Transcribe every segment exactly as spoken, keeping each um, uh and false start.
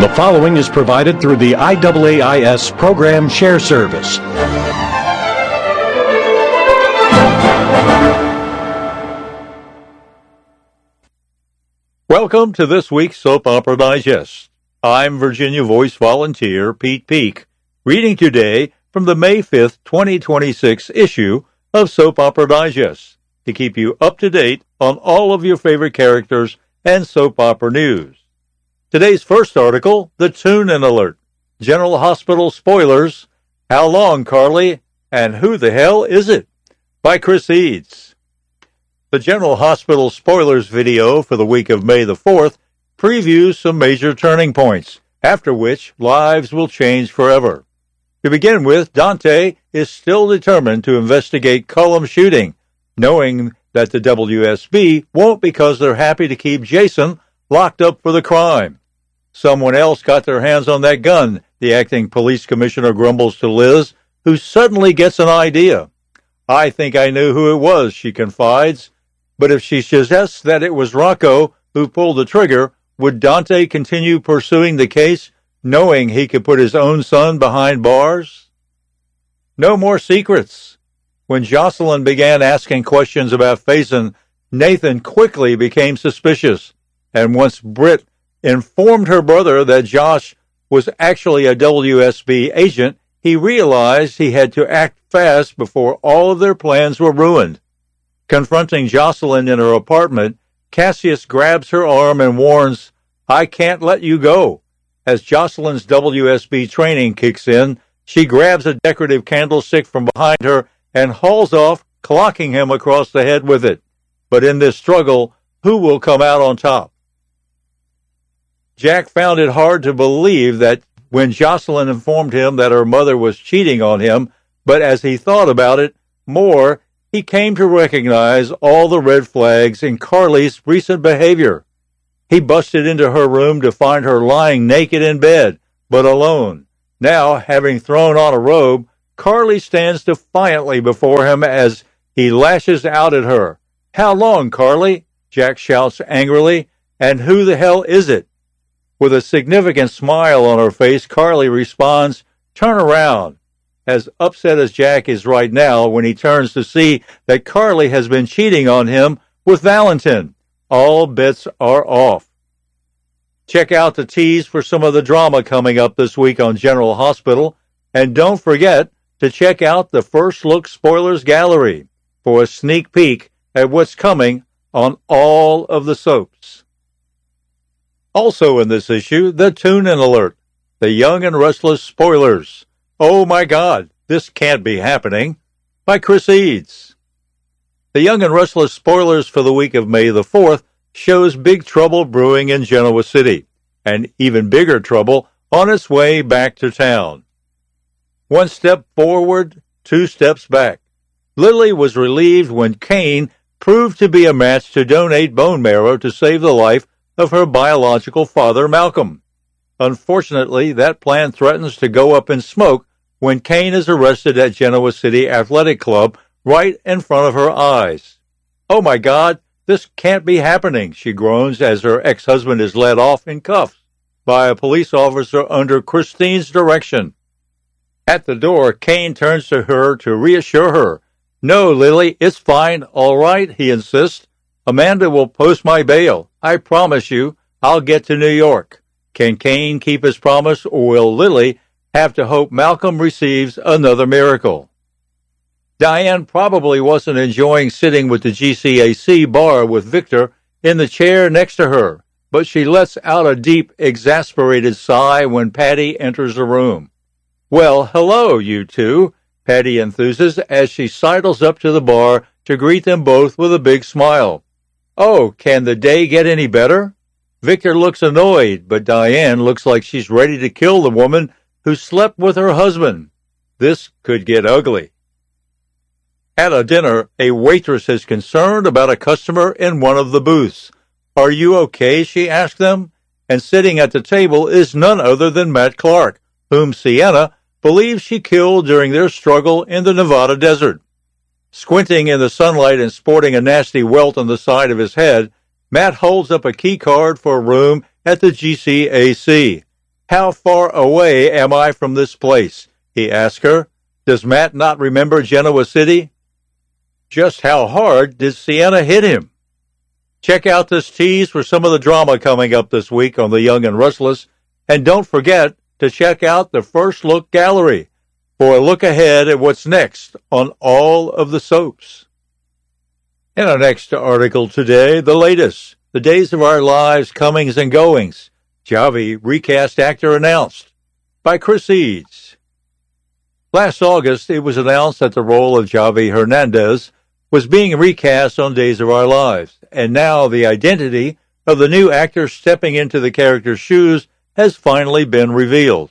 The following is provided through the I A A I S Program Share Service. Welcome to this week's Soap Opera Digest. I'm Virginia Voice volunteer Pete Peak, reading today from the May fifth, twenty twenty-six issue of Soap Opera Digest to keep you up to date on all of your favorite characters and soap opera news. Today's first article, the Tune-In Alert, General Hospital Spoilers, How Long, Carly, and Who the Hell Is It? By Chris Eads. The General Hospital Spoilers video for the week of May the fourth previews some major turning points, after which lives will change forever. To begin with, Dante is still determined to investigate Cullum shooting, knowing that the W S B won't because they're happy to keep Jason locked up for the crime. Someone else got their hands on that gun, the acting police commissioner grumbles to Liz, who suddenly gets an idea. I think I knew who it was, she confides, but if she suggests that it was Rocco who pulled the trigger, would Dante continue pursuing the case, knowing he could put his own son behind bars? No more secrets. When Jocelyn began asking questions about Faison, Nathan quickly became suspicious, and once Britt informed her brother that Josh was actually a W S B agent, he realized he had to act fast before all of their plans were ruined. Confronting Jocelyn in her apartment, Cassius grabs her arm and warns, "I can't let you go." As Jocelyn's W S B training kicks in, she grabs a decorative candlestick from behind her and hauls off, clocking him across the head with it. But in this struggle, who will come out on top? Jack found it hard to believe that when Jocelyn informed him that her mother was cheating on him, but as he thought about it more, he came to recognize all the red flags in Carly's recent behavior. He busted into her room to find her lying naked in bed, but alone. Now, having thrown on a robe, Carly stands defiantly before him as he lashes out at her. "How long, Carly?" Jack shouts angrily. "And who the hell is it?" With a significant smile on her face, Carly responds, "Turn around." As upset as Jack is right now when he turns to see that Carly has been cheating on him with Valentin, all bets are off. Check out the tease for some of the drama coming up this week on General Hospital, and don't forget to check out the First Look Spoilers Gallery for a sneak peek at what's coming on all of the soaps. Also in this issue, the Tune-In Alert, the Young and Restless Spoilers. Oh my God, this can't be happening, by Chris Eads. The Young and Restless Spoilers for the week of May the fourth shows big trouble brewing in Genoa City, and even bigger trouble on its way back to town. One step forward, two steps back. Lily was relieved when Kane proved to be a match to donate bone marrow to save the life of her biological father, Malcolm. Unfortunately, that plan threatens to go up in smoke when Kane is arrested at Genoa City Athletic Club right in front of her eyes. "Oh my God, this can't be happening," she groans as her ex-husband is led off in cuffs by a police officer under Christine's direction. At the door, Kane turns to her to reassure her. "No, Lily, it's fine, all right," he insists. "Amanda will post my bail. I promise you, I'll get to New York." Can Kane keep his promise, or will Lily have to hope Malcolm receives another miracle? Diane probably wasn't enjoying sitting with the G C A C bar with Victor in the chair next to her, but she lets out a deep, exasperated sigh when Patty enters the room. "Well, hello, you two," Patty enthuses as she sidles up to the bar to greet them both with a big smile. "Oh, can the day get any better?" Victor looks annoyed, but Diane looks like she's ready to kill the woman who slept with her husband. This could get ugly. At a dinner, a waitress is concerned about a customer in one of the booths. "Are you okay?" she asked them. And sitting at the table is none other than Matt Clark, whom Sienna believes she killed during their struggle in the Nevada desert. Squinting in the sunlight and sporting a nasty welt on the side of his head, Matt holds up a key card for a room at the G C A C. "How far away am I from this place?" he asked her. "Does Matt not remember Genoa City?" Just how hard did Sienna hit him? Check out this tease for some of the drama coming up this week on The Young and Restless, and don't forget to check out the First Look Gallery for a look ahead at what's next on all of the soaps. In our next article today, the latest, The Days of Our Lives Comings and Goings, Javi recast actor announced, by Chris Eads. Last August, it was announced that the role of Javi Hernandez was being recast on Days of Our Lives, and now the identity of the new actor stepping into the character's shoes has finally been revealed.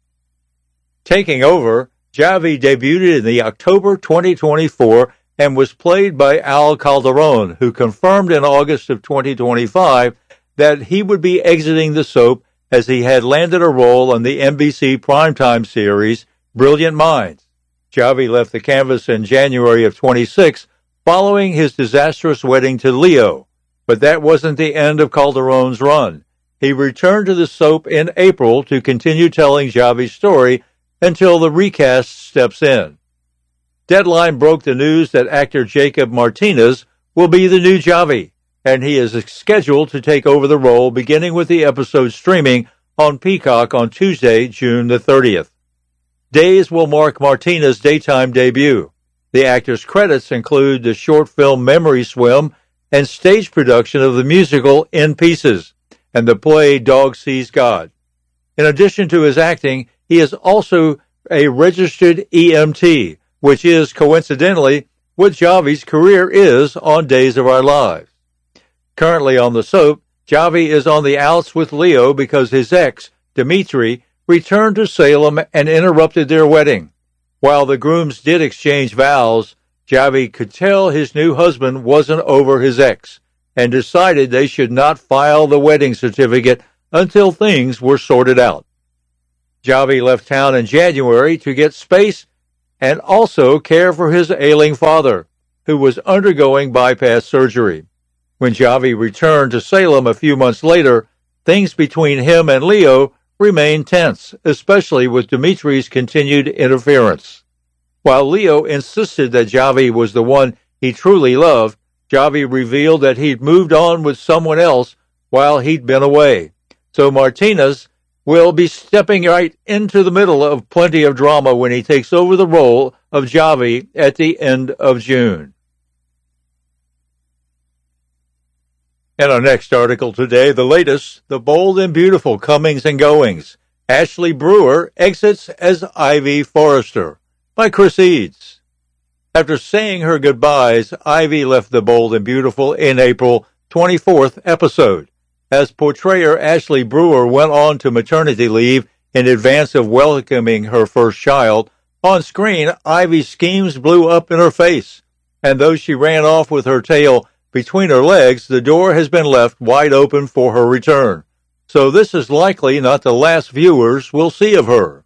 Taking over, Javi debuted in the October twenty twenty-four and was played by Al Calderon, who confirmed in August of twenty twenty-five that he would be exiting the soap as he had landed a role on the N B C primetime series Brilliant Minds. Javi left the canvas in January of twenty-six following his disastrous wedding to Leo, but that wasn't the end of Calderon's run. He returned to the soap in April to continue telling Javi's story until the recast steps in. Deadline broke the news that actor Jacob Martinez will be the new Javi, and he is scheduled to take over the role beginning with the episode streaming on Peacock on Tuesday, June the thirtieth. Days will mark Martinez's daytime debut. The actor's credits include the short film Memory Swim and stage production of the musical In Pieces and the play Dog Sees God. In addition to his acting, he is also a registered E M T, which is, coincidentally, what Javi's career is on Days of Our Lives. Currently on the soap, Javi is on the outs with Leo because his ex, Dimitri, returned to Salem and interrupted their wedding. While the grooms did exchange vows, Javi could tell his new husband wasn't over his ex and decided they should not file the wedding certificate until things were sorted out. Javi left town in January to get space and also care for his ailing father, who was undergoing bypass surgery. When Javi returned to Salem a few months later, things between him and Leo remained tense, especially with Dimitri's continued interference. While Leo insisted that Javi was the one he truly loved, Javi revealed that he'd moved on with someone else while he'd been away. So Martinez will be stepping right into the middle of plenty of drama when he takes over the role of Javi at the end of June. In our next article today, the latest, The Bold and Beautiful Comings and Goings. Ashley Brewer exits as Ivy Forrester, by Chris Eads. After saying her goodbyes, Ivy left The Bold and Beautiful in April twenty-fourth episode, as portrayer Ashley Brewer went on to maternity leave in advance of welcoming her first child. On screen, Ivy's schemes blew up in her face, and though she ran off with her tail between her legs, the door has been left wide open for her return. So this is likely not the last viewers will see of her.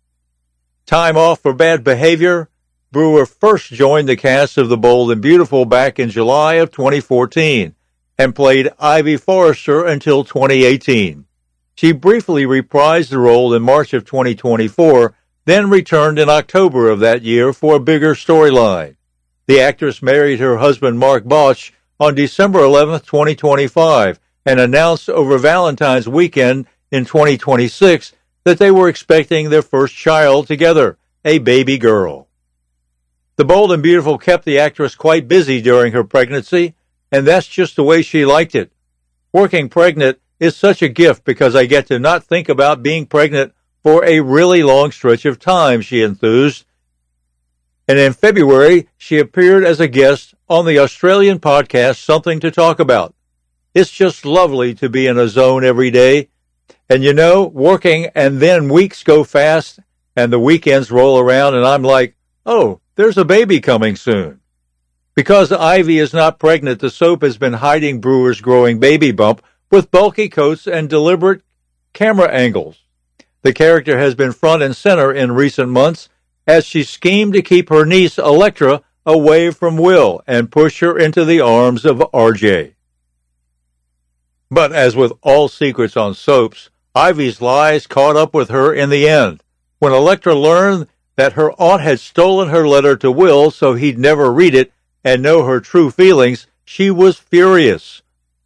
Time off for bad behavior. Brewer first joined the cast of The Bold and Beautiful back in July of twenty fourteen and played Ivy Forrester until twenty eighteen. She briefly reprised the role in March of twenty twenty-four, then returned in October of that year for a bigger storyline. The actress married her husband Mark Botch on December eleventh, twenty twenty-five, and announced over Valentine's weekend in twenty twenty-six that they were expecting their first child together, a baby girl. The Bold and Beautiful kept the actress quite busy during her pregnancy, and that's just the way she liked it. Working pregnant is such a gift because I get to not think about being pregnant for a really long stretch of time, she enthused. And in February, she appeared as a guest on the Australian podcast Something to Talk About. It's just lovely to be in a zone every day. And you know, working and then weeks go fast and the weekends roll around and I'm like, oh, there's a baby coming soon. Because Ivy is not pregnant, the soap has been hiding Brewer's growing baby bump with bulky coats and deliberate camera angles. The character has been front and center in recent months as she schemed to keep her niece Electra away from Will and push her into the arms of R J. But as with all secrets on soaps, Ivy's lies caught up with her in the end. When Elektra learned that her aunt had stolen her letter to Will so he'd never read it and know her true feelings, she was furious.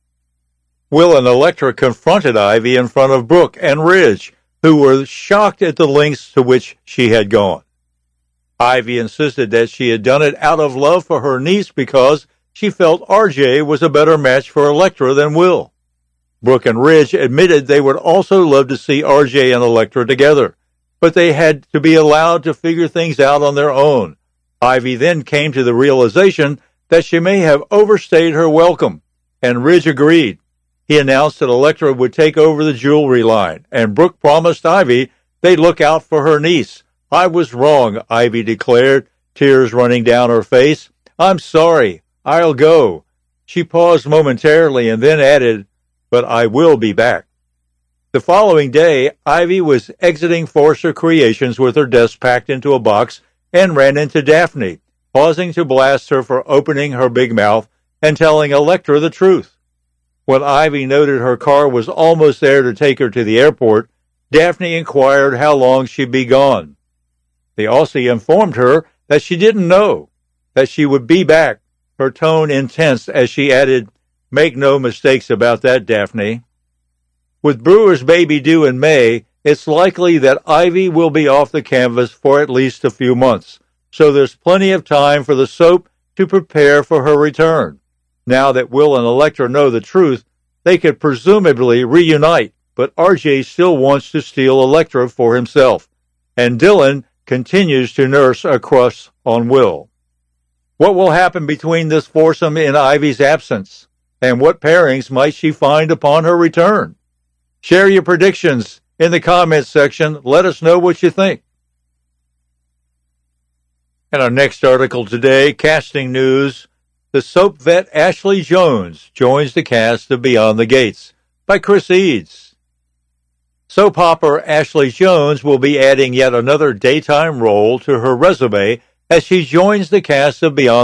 Will and Elektra confronted Ivy in front of Brooke and Ridge, who were shocked at the lengths to which she had gone. Ivy insisted that she had done it out of love for her niece because she felt R J was a better match for Elektra than Will. Brooke and Ridge admitted they would also love to see R J and Elektra together, but they had to be allowed to figure things out on their own. Ivy then came to the realization that she may have overstayed her welcome, and Ridge agreed. He announced that Elektra would take over the jewelry line, and Brooke promised Ivy they'd look out for her niece. I was wrong, Ivy declared, tears running down her face. I'm sorry. I'll go. She paused momentarily and then added, but I will be back. The following day, Ivy was exiting Forrester Creations with her desk packed into a box and ran into Daphne, pausing to blast her for opening her big mouth and telling Elektra the truth. When Ivy noted her car was almost there to take her to the airport, Daphne inquired how long she'd be gone. The Aussie informed her that she didn't know, that she would be back, her tone intense as she added, make no mistakes about that, Daphne. With Brewer's baby due in May, it's likely that Ivy will be off the canvas for at least a few months, so there's plenty of time for the soap to prepare for her return. Now that Will and Elektra know the truth, they could presumably reunite, but R J still wants to steal Elektra for himself, and Dylan continues to nurse a crush on Will. What will happen between this foursome in Ivy's absence, and what pairings might she find upon her return? Share your predictions in the comments section. Let us know what you think. And our next article today, casting news. The soap vet Ashley Jones joins the cast of Beyond the Gates by Chris Eads. Soap opera Ashley Jones will be adding yet another daytime role to her resume as she joins the cast of Beyond